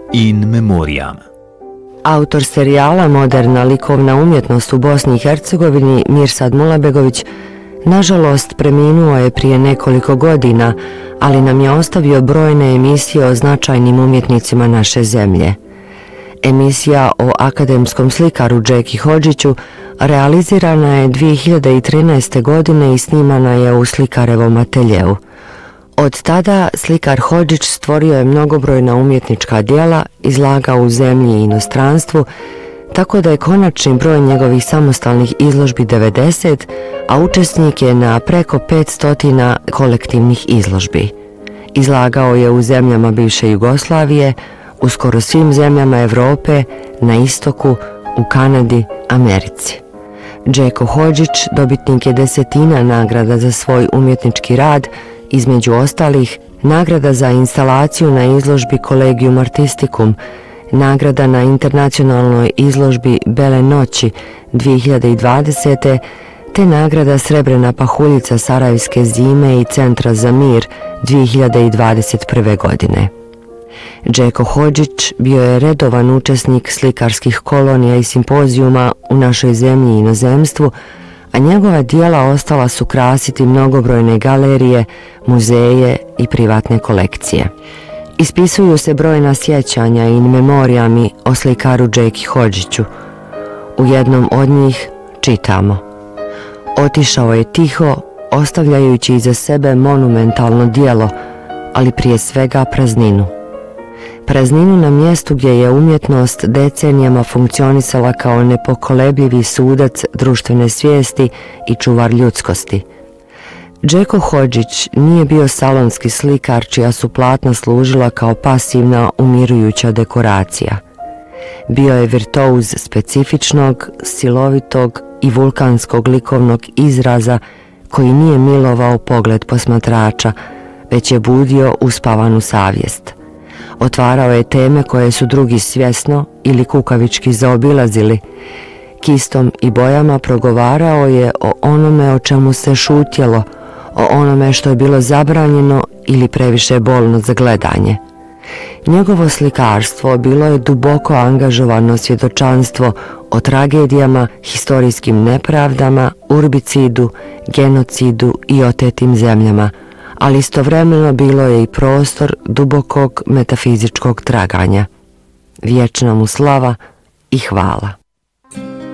In Memoriam. Autor serijala Moderna likovna umjetnost u Bosni i Hercegovini Mirsad Mulabegović nažalost preminuo je prije nekoliko godina, ali nam je ostavio brojne emisije o značajnim umjetnicima naše zemlje. Emisija o akademskom slikaru Džeki Hodžiću realizirana je 2013. godine i snimana je u slikarevom ateljeu. Od tada slikar Hodžić stvorio je mnogobrojna umjetnička djela, izlagao u zemlji i inostranstvu, tako da je konačni broj njegovih samostalnih izložbi 90, a učesnik je na preko 500 kolektivnih izložbi. Izlagao je u zemljama bivše Jugoslavije, u skoro svim zemljama Evrope, na istoku, u Kanadi, Americi. Džeko Hodžić dobitnik je desetina nagrada za svoj umjetnički rad, između ostalih nagrada za instalaciju na izložbi Collegium Artisticum, nagrada na internacionalnoj izložbi Bele noći 2020. te nagrada Srebrena pahuljica Sarajevske zime i Centra za mir 2021. godine. Džeko Hodžić bio je redovan učesnik slikarskih kolonija i simpozijuma u našoj zemlji i inozemstvu, a njegova dijela ostala su krasiti mnogobrojne galerije, muzeje i privatne kolekcije. Ispisuju se brojna sjećanja in memoriami o slikaru Džeki Hodžiću. U jednom od njih čitamo: otišao je tiho, ostavljajući iza sebe monumentalno djelo, ali prije svega prazninu. Prazninu na mjestu gdje je umjetnost decenijama funkcionisala kao nepokolebljivi sudac društvene svijesti i čuvar ljudskosti. Džeko Hodžić nije bio salonski slikar čija su platna služila kao pasivna umirujuća dekoracija. Bio je virtuoz specifičnog, silovitog i vulkanskog likovnog izraza koji nije milovao pogled posmatrača, već je budio uspavanu savjest. Otvarao je teme koje su drugi svjesno ili kukavički zaobilazili. Kistom i bojama progovarao je o onome o čemu se šutjelo, o onome što je bilo zabranjeno ili previše bolno za gledanje. Njegovo slikarstvo bilo je duboko angažovano svjedočanstvo o tragedijama, historijskim nepravdama, urbicidu, genocidu i otetim zemljama, ali istovremeno bilo je i prostor dubokog metafizičkog traganja. Vječna mu slava i hvala.